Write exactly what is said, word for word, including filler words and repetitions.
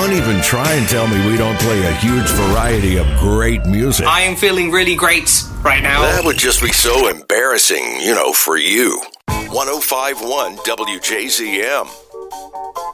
don't even try and tell me we don't play a huge variety of great music. I am feeling really great right now. That would just be so embarrassing, you know, for you. one oh five point one W J Z M.